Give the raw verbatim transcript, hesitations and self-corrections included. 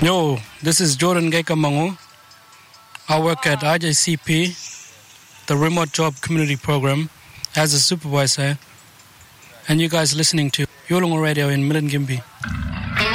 Yo, this is Jordan Gekamangu. I work at I J C P, the Remote Job Community Program, as a supervisor. And you guys listening to Yolongo Radio in Milingimbi.